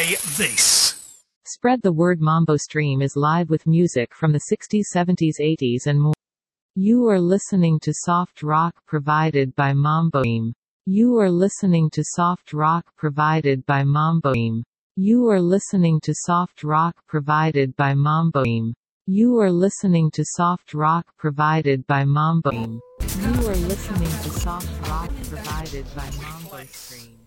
Play this. Spread the word. Mambo Stream is live with music from the 60s, 70s, 80s and more. You are listening to soft rock provided by Mambo Stream. You are listening to soft rock provided by Mambo Stream. You are listening to soft rock provided by Mambo Stream. You are listening to soft rock provided by Mambo Stream. You are listening to soft rock provided by Mambo Stream.